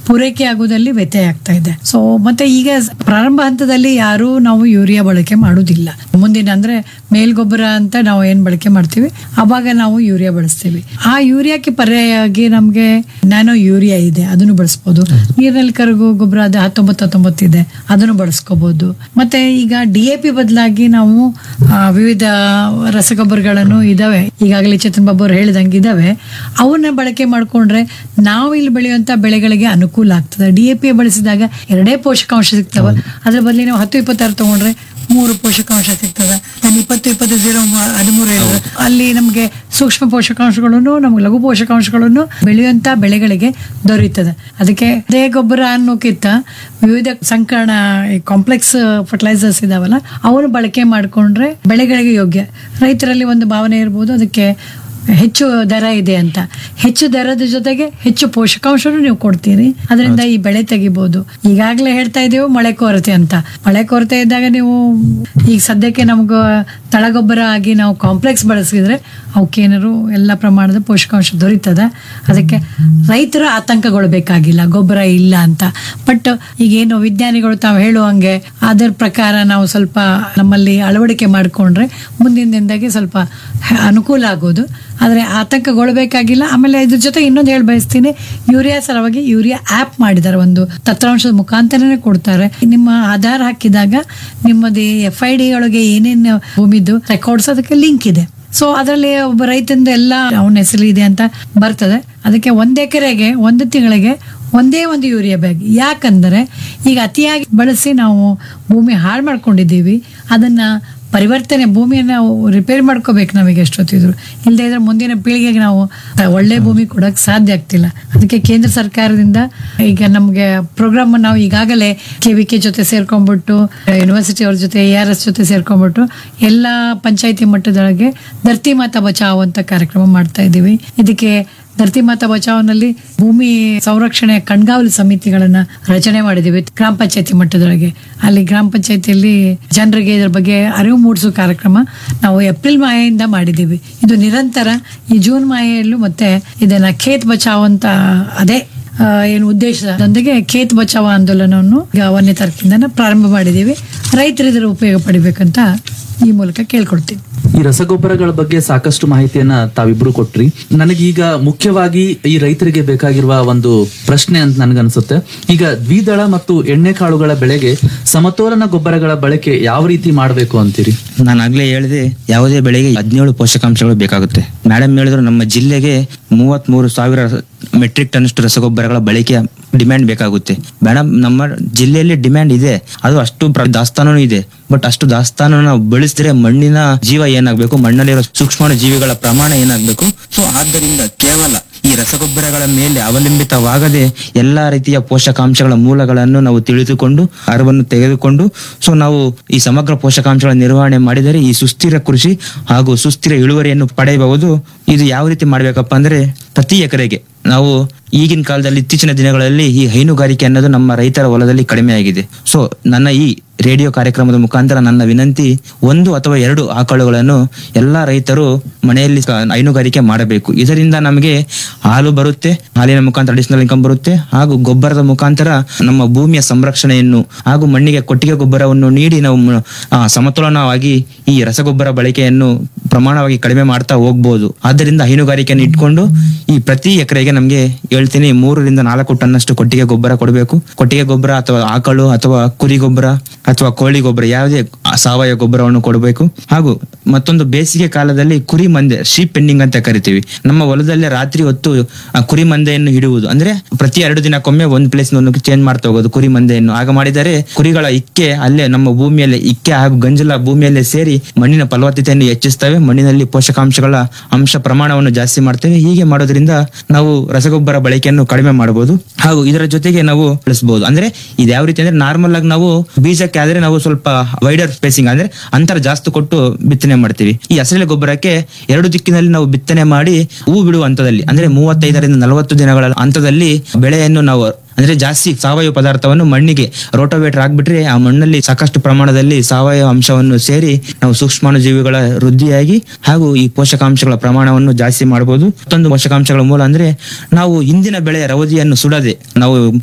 ಪೂರೈಕೆ ಆಗುವುದಲ್ಲಿ ವ್ಯತ್ಯಯ ಆಗ್ತಾ ಇದೆ. ಸೊ ಮತ್ತೆ ಈಗ ಪ್ರಾರಂಭ ಹಂತದಲ್ಲಿ ಯಾರೂ ನಾವು ಯೂರಿಯಾ ಬಳಕೆ ಮಾಡುವುದಿಲ್ಲ. ಮುಂದಿನ ಅಂದ್ರೆ ಮೇಲ್ಗೊಬ್ಬರ ಅಂತ ನಾವು ಏನ್ ಬಳಕೆ ಮಾಡ್ತೀವಿ ಅವಾಗ ನಾವು ಯೂರಿಯಾ ಬಳಸ್ತೀವಿ. ಆ ಯೂರಿಯಾಕ್ಕೆ ಪರ್ಯಾಯವಾಗಿ ನಮ್ಗೆ ನ್ಯಾನೋ ಯೂರಿಯಾ ಇದೆ, ಅದನ್ನು ಬಳಸ್ಬೋದು. ನೀರಿನಲ್ಲಿ ಕರಗೋ ಗೊಬ್ಬರ ಅದು 19 ಇದೆ, ಅದನ್ನು ಬಳಸ್ಕೋಬಹುದು. ಮತ್ತೆ ಈಗ DAP ಬದಲಾಗಿ ನಾವು ವಿವಿಧ ರಸಗೊಬ್ಬರಗಳನ್ನು ಇದಾವೆ, ಈಗಾಗಲೇ ಚೇತನ್ ಬಾಬು ಅವರು ಹೇಳಿದಂಗೆ ಇದಾವೆ. ಅವನ್ನ ಬಳಕೆ ಮಾಡ್ಕೊಂಡ್ರೆ ನಾವು ಇಲ್ಲಿ ಬೆಳೆಯುವಂತ ಬೆಳೆಗಳಿಗೆ ಅನುಕೂಲ ಆಗ್ತದೆ. DAP ಬಳಸಿದಾಗ 2 ಪೋಷಕಾಂಶ ಸಿಗ್ತವೆ. ಅದ್ರ ಬದಲಿ ನಾವು 10-26 ತಗೊಂಡ್ರೆ 3 ಪೋಷಕಾಂಶ ಸಿಗ್ತದೆ. ನಾನು 20-20-0-13 ಹೇಳಿದ್ರೆ ಅಲ್ಲಿ ನಮ್ಗೆ ಸೂಕ್ಷ್ಮ ಪೋಷಕಾಂಶಗಳನ್ನು ನಮ್ಗೆ ಲಘು ಪೋಷಕಾಂಶಗಳನ್ನು ಬೆಳೆಯುವಂತ ಬೆಳೆಗಳಿಗೆ ದೊರೆಯುತ್ತದೆ. ಅದಕ್ಕೆ ಅದೇ ಗೊಬ್ಬರ ಅನ್ನೋಕ್ಕಿಂತ ವಿವಿಧ ಸಂಕರಣ ಕಾಂಪ್ಲೆಕ್ಸ್ ಫರ್ಟಿಲೈಸರ್ಸ್ ಇದಾವಲ್ಲ ಅವನು ಬಳಕೆ ಮಾಡ್ಕೊಂಡ್ರೆ ಬೆಳೆಗಳಿಗೆ ಯೋಗ್ಯ. ರೈತರಲ್ಲಿ ಒಂದು ಭಾವನೆ ಇರ್ಬೋದು, ಅದಕ್ಕೆ ಹೆಚ್ಚು ದರ ಇದೆ ಅಂತ. ಹೆಚ್ಚು ದರದ ಜೊತೆಗೆ ಹೆಚ್ಚು ಪೋಷಕಾಂಶನೂ ನೀವು ಕೊಡ್ತೀರಿ, ಅದರಿಂದ ಈ ಬೆಳೆ ತೆಗಿಬಹುದು. ಈಗಾಗಲೇ ಹೇಳ್ತಾ ಇದ್ದೀವಿ ಮಳೆ ಕೊರತೆ ಅಂತ. ಮಳೆ ಕೊರತೆ ಇದ್ದಾಗ ನೀವು ಈಗ ಸದ್ಯಕ್ಕೆ ನಮ್ಗೆ ತಳಗೊಬ್ಬರ ಆಗಿ ನಾವು ಕಾಂಪ್ಲೆಕ್ಸ್ ಬಳಸಿದ್ರೆ ಅವಕ್ಕೇನಾದ್ರು ಎಲ್ಲ ಪ್ರಮಾಣದ ಪೋಷಕಾಂಶ ದೊರೀತದ. ಅದಕ್ಕೆ ರೈತರು ಆತಂಕಗೊಳ್ಬೇಕಾಗಿಲ್ಲ ಗೊಬ್ಬರ ಇಲ್ಲ ಅಂತ. ಬಟ್ ಈಗೇನು ವಿಜ್ಞಾನಿಗಳು ತಾವು ಹೇಳುವಂಗೆ ಅದರ ಪ್ರಕಾರ ನಾವು ಸ್ವಲ್ಪ ನಮ್ಮಲ್ಲಿ ಅಳವಡಿಕೆ ಮಾಡಿಕೊಂಡ್ರೆ ಮುಂದಿನ ದಿನದಾಗೆ ಸ್ವಲ್ಪ ಅನುಕೂಲ ಆಗೋದು. ಆದರೆ ಆತಂಕಗೊಳ್ಬೇಕಾಗಿಲ್ಲ. ಆಮೇಲೆ ಇದ್ರ ಜೊತೆ ಇನ್ನೊಂದು ಹೇಳಿ ಬಯಸ್ತೀನಿ, ಯೂರಿಯಾ ಸಲುವಾಗಿ ಯೂರಿಯಾ ಆ್ಯಪ್ ಮಾಡಿದ್ದಾರೆ, ಒಂದು ತಂತ್ರಾಂಶದ ಮುಖಾಂತರನೇ ಕೊಡ್ತಾರೆ. ನಿಮ್ಮ ಆಧಾರ್ ಹಾಕಿದಾಗ ನಿಮ್ಮದು FID ಒಳಗೆ ಏನೇನು ಭೂಮಿದು ರೆಕಾರ್ಡ್ಸ್ ಅದಕ್ಕೆ ಲಿಂಕ್ ಇದೆ. ಸೊ ಅದರಲ್ಲಿ ಒಬ್ಬ ರೈತಂದು ಎಲ್ಲ ಅವನ ಹೆಸರು ಇದೆ ಅಂತ ಬರ್ತದೆ. ಅದಕ್ಕೆ 1 ಎಕರೆಗೆ 1 ತಿಂಗಳಿಗೆ ಒಂದೇ ಒಂದು ಯೂರಿಯಾ ಬ್ಯಾಗ್. ಯಾಕಂದರೆ ಈಗ ಅತಿಯಾಗಿ ಬಳಸಿ ನಾವು ಭೂಮಿ ಹಾಳು ಮಾಡ್ಕೊಂಡಿದ್ದೀವಿ. ಅದನ್ನ ಪರಿವರ್ತನೆ ಭೂಮಿಯನ್ನು ರಿಪೇರಿ ಮಾಡ್ಕೋಬೇಕು ನಮಗೆ ಎಷ್ಟೊತ್ತಿದ್ರು. ಇಲ್ಲದೆ ಇದ್ರೆ ಮುಂದಿನ ಪೀಳಿಗೆಗೆ ನಾವು ಒಳ್ಳೆ ಭೂಮಿ ಕೊಡೋಕೆ ಸಾಧ್ಯ ಆಗ್ತಿಲ್ಲ. ಅದಕ್ಕೆ ಕೇಂದ್ರ ಸರ್ಕಾರದಿಂದ ಈಗ ನಮಗೆ ಪ್ರೋಗ್ರಾಮ್ ನಾವು ಈಗಾಗಲೇ KVK ಜೊತೆ ಸೇರ್ಕೊಂಡ್ಬಿಟ್ಟು ಯೂನಿವರ್ಸಿಟಿ ಅವ್ರ ಜೊತೆ ARS ಜೊತೆ ಸೇರ್ಕೊಂಡ್ಬಿಟ್ಟು ಎಲ್ಲ ಪಂಚಾಯತಿ ಮಟ್ಟದೊಳಗೆ ಧರ್ತಿ ಮಾತಾ ಬಚಾವ್ ಅಂತ ಕಾರ್ಯಕ್ರಮ ಮಾಡ್ತಾ ಇದ್ದೀವಿ. ಇದಕ್ಕೆ ಧರ್ತಿ ಮಾತಾ ಬಚಾವ್ನಲ್ಲಿ ಭೂಮಿ ಸಂರಕ್ಷಣೆ ಕಣ್ಗಾವಲು ಸಮಿತಿಗಳನ್ನ ರಚನೆ ಮಾಡಿದೀವಿ ಗ್ರಾಮ ಪಂಚಾಯತಿ ಮಟ್ಟದೊಳಗೆ. ಅಲ್ಲಿ ಗ್ರಾಮ ಪಂಚಾಯತಿಯಲ್ಲಿ ಜನರಿಗೆ ಇದ್ರ ಬಗ್ಗೆ ಅರಿವು ಮೂಡಿಸೋ ಕಾರ್ಯಕ್ರಮ ನಾವು ಏಪ್ರಿಲ್ ಮಾಹೆಯಿಂದ ಮಾಡಿದೀವಿ. ಇದು ನಿರಂತರ ಈ ಜೂನ್ ಮಾಹೆಯಲ್ಲೂ ಮತ್ತೆ ಇದನ್ನ ಖೇತ್ ಬಚಾವ್ ಅಂತ ಅದೇ ಏನು ಉದ್ದೇಶದೊಂದಿಗೆ ಖೇತ್ ಬಚಾವ್ ಆಂದೋಲನವನ್ನು ಈಗ 1ನೇ ತಾರೀಕಿಂದ ಪ್ರಾರಂಭ ಮಾಡಿದೀವಿ. ರೈತರು ಇದರ ಉಪಯೋಗ ಪಡಿಬೇಕಂತ ಈ ಮೂಲಕ ಕೇಳ್ಕೊಡ್ತೀವಿ. ಈ ರಸಗೊಬ್ಬರಗಳ ಬಗ್ಗೆ ಸಾಕಷ್ಟು ಮಾಹಿತಿಯನ್ನ ತಾವಿಬ್ರು ಕೊಟ್ರಿ. ನನಗೀಗ ಮುಖ್ಯವಾಗಿ ಈ ರೈತರಿಗೆ ಬೇಕಾಗಿರುವ ಒಂದು ಪ್ರಶ್ನೆ ಅಂತ ನನ್ಗನ್ಸುತ್ತೆ. ಈಗ ದ್ವಿದಳ ಮತ್ತು ಎಣ್ಣೆಕಾಳುಗಳ ಬೆಳೆಗೆ ಸಮತೋಲನ ಗೊಬ್ಬರಗಳ ಬಳಕೆ ಯಾವ ರೀತಿ ಮಾಡಬೇಕು ಅಂತೀರಿ? ನಾನು ಆಗ್ಲೇ ಹೇಳಿದೆ, ಯಾವುದೇ ಬೆಳೆಗೆ 17 ಪೋಷಕಾಂಶಗಳು ಬೇಕಾಗುತ್ತೆ. ಮೇಡಮ್ ಹೇಳಿದ್ರು ನಮ್ಮ ಜಿಲ್ಲೆಗೆ 33,000 ಮೆಟ್ರಿಕ್ ಟನ್ ಅಷ್ಟು ರಸಗೊಬ್ಬರಗಳ ಬಳಕೆಯ ಡಿಮ್ಯಾಂಡ್ ಬೇಕಾಗುತ್ತೆ. ಮೇಡಮ್ ನಮ್ಮ ಜಿಲ್ಲೆಯಲ್ಲಿ ಡಿಮ್ಯಾಂಡ್ ಇದೆ, ಅದು ಅಷ್ಟು ದಾಸ್ತಾನು ಇದೆ. ಬಟ್ ಅಷ್ಟು ದಾಸ್ತಾನು ನಾವು ಬೆಳೆಸಿದ್ರೆ ಮಣ್ಣಿನ ಜೀವ ಏನಾಗಬೇಕು, ಮಣ್ಣಲ್ಲಿರೋ ಸೂಕ್ಷ್ಮ ಜೀವಿಗಳ ಪ್ರಮಾಣ ಏನಾಗಬೇಕು. ಸೊ ಆದ್ದರಿಂದ ಕೇವಲ ಈ ರಸಗೊಬ್ಬರಗಳ ಮೇಲೆ ಅವಲಂಬಿತವಾಗದೆ ಎಲ್ಲಾ ರೀತಿಯ ಪೋಷಕಾಂಶಗಳ ಮೂಲಗಳನ್ನು ನಾವು ತಿಳಿದುಕೊಂಡು ಅರಿವನ್ನು ತೆಗೆದುಕೊಂಡು ಸೊ ನಾವು ಈ ಸಮಗ್ರ ಪೋಷಕಾಂಶಗಳ ನಿರ್ವಹಣೆ ಮಾಡಿದರೆ ಈ ಸುಸ್ಥಿರ ಕೃಷಿ ಹಾಗೂ ಸುಸ್ಥಿರ ಇಳುವರಿಯನ್ನು ಪಡೆಯಬಹುದು. ಇದು ಯಾವ ರೀತಿ ಮಾಡ್ಬೇಕಪ್ಪ ಅಂದ್ರೆ ಪ್ರತಿ ಎಕರೆಗೆ ನಾವು ಈಗಿನ ಕಾಲದಲ್ಲಿ ಇತ್ತೀಚಿನ ದಿನಗಳಲ್ಲಿ ಈ ಹೈನುಗಾರಿಕೆ ಅನ್ನೋದು ನಮ್ಮ ರೈತರ ಹೊಲದಲ್ಲಿ ಕಡಿಮೆ ಆಗಿದೆ. ಸೊ ನನ್ನ ಈ ರೇಡಿಯೋ ಕಾರ್ಯಕ್ರಮದ ಮುಖಾಂತರ ನನ್ನ ವಿನಂತಿ, 1 ಅಥವಾ 2 ಆಕಳುಗಳನ್ನು ಎಲ್ಲಾ ರೈತರು ಮನೆಯಲ್ಲಿ ಹೈನುಗಾರಿಕೆ ಮಾಡಬೇಕು. ಇದರಿಂದ ನಮಗೆ ಹಾಲು ಬರುತ್ತೆ, ಹಾಲಿನ ಮುಖಾಂತರ ಅಡಿಷನಲ್ ಇನ್ಕಮ್ ಬರುತ್ತೆ, ಹಾಗೂ ಗೊಬ್ಬರದ ಮುಖಾಂತರ ನಮ್ಮ ಭೂಮಿಯ ಸಂರಕ್ಷಣೆಯನ್ನು ಹಾಗೂ ಮಣ್ಣಿಗೆ ಕೊಟ್ಟಿಗೆ ಗೊಬ್ಬರವನ್ನು ನೀಡಿ ನಾವು ಸಮತೋಲನವಾಗಿ ಈ ರಸಗೊಬ್ಬರ ಬಳಕೆಯನ್ನು ಪ್ರಮಾಣವಾಗಿ ಕಡಿಮೆ ಮಾಡ್ತಾ ಹೋಗ್ಬೋದು. ಆದ್ದರಿಂದ ಹೈನುಗಾರಿಕೆಯನ್ನು ಇಟ್ಕೊಂಡು ಈ ಪ್ರತಿ ಎಕರೆಗೆ ನಮ್ಗೆ ಹೇಳ್ತೀನಿ 3-4 ಟನ್ನಷ್ಟು ಕೊಟ್ಟಿಗೆ ಗೊಬ್ಬರ ಕೊಡಬೇಕು. ಕೊಟ್ಟಿಗೆ ಗೊಬ್ಬರ ಅಥವಾ ಆಕಳು ಅಥವಾ ಕುರಿ ಗೊಬ್ಬರ ಅಥವಾ ಕೋಳಿ ಗೊಬ್ಬರ ಯಾವುದೇ ಸಾವಯವ ಗೊಬ್ಬರವನ್ನು ಕೊಡಬೇಕು. ಹಾಗೂ ಮತ್ತೊಂದು ಬೇಸಿಗೆ ಕಾಲದಲ್ಲಿ ಕುರಿ ಮಂದೆ, ಶೀಪ್ ಪೆಂಡಿಂಗ್ ಅಂತ ಕರಿತೀವಿ, ನಮ್ಮ ಹೊಲದಲ್ಲೇ ರಾತ್ರಿ ಹೊತ್ತು ಕುರಿ ಮಂದೆಯನ್ನು ಹಿಡುವುದು. ಅಂದ್ರೆ ಪ್ರತಿ 2 ದಿನಕ್ಕೊಮ್ಮೆ ಒಂದು ಪ್ಲೇಸ್ ಚೇಂಜ್ ಮಾಡ್ತಾ ಹೋಗೋದು ಕುರಿ ಮಂದೆಯನ್ನು. ಆಗ ಮಾಡಿದರೆ ಕುರಿಗಳ ಇಕ್ಕೆ ಅಲ್ಲೇ ನಮ್ಮ ಭೂಮಿಯಲ್ಲಿ ಇಕ್ಕೆ ಹಾಗೂ ಗಂಜಲ ಭೂಮಿಯಲ್ಲೇ ಸೇರಿ ಮಣ್ಣಿನ ಫಲವತ್ತತೆಯನ್ನು ಹೆಚ್ಚಿಸ್ತವೆ, ಮಣ್ಣಿನಲ್ಲಿ ಪೋಷಕಾಂಶಗಳ ಅಂಶ ಪ್ರಮಾಣವನ್ನು ಜಾಸ್ತಿ ಮಾಡ್ತೇವೆ. ಹೀಗೆ ಮಾಡೋದ್ರಿಂದ ನಾವು ರಸಗೊಬ್ಬರ ಬಳಕೆಯನ್ನು ಕಡಿಮೆ ಮಾಡಬಹುದು ಹಾಗೂ ಇದರ ಜೊತೆಗೆ ನಾವು ಬೆಳೆಸಬಹುದು. ಅಂದ್ರೆ ಇದು ಯಾವ ರೀತಿ ಅಂದ್ರೆ ನಾರ್ಮಲ್ ಆಗಿ ನಾವು ಬೀಜಕ್ಕೆ ಆದ್ರೆ ನಾವು ಸ್ವಲ್ಪ ವೈಡರ್ ಸ್ಪೇಸಿಂಗ್ ಅಂದ್ರೆ ಅಂತರ ಜಾಸ್ತಿ ಕೊಟ್ಟು ಬಿತ್ತನೆ ಮಾಡ್ತೀವಿ. ಈ ಹಸಿರೆಲೆ ಗೊಬ್ಬರಕ್ಕೆ 2 ದಿಕ್ಕಿನಲ್ಲಿ ನಾವು ಬಿತ್ತನೆ ಮಾಡಿ ಹೂ ಬಿಡುವ ಹಂತದಲ್ಲಿ ಅಂದ್ರೆ 35-40 ದಿನಗಳ ಹಂತದಲ್ಲಿ ಬೆಳೆಯನ್ನು ನಾವು ಅಂದ್ರೆ ಜಾಸ್ತಿ ಸಾವಯವ ಪದಾರ್ಥವನ್ನು ಮಣ್ಣಿಗೆ ರೋಟೋವೇಟರ್ ಹಾಕ್ಬಿಟ್ರೆ ಆ ಮಣ್ಣಲ್ಲಿ ಸಾಕಷ್ಟು ಪ್ರಮಾಣದಲ್ಲಿ ಸಾವಯವ ಅಂಶವನ್ನು ಸೇರಿ ನಾವು ಸೂಕ್ಷ್ಮಾಣು ಜೀವಿಗಳ ವೃದ್ಧಿಯಾಗಿ ಹಾಗೂ ಈ ಪೋಷಕಾಂಶಗಳ ಪ್ರಮಾಣವನ್ನು ಜಾಸ್ತಿ ಮಾಡಬಹುದು. ಮತ್ತೊಂದು ಪೋಷಕಾಂಶಗಳ ಮೂಲ ಅಂದ್ರೆ ನಾವು ಹಿಂದಿನ ಬೆಳೆಯ ರವದಿಯನ್ನು ಸುಡದೆ ನಾವು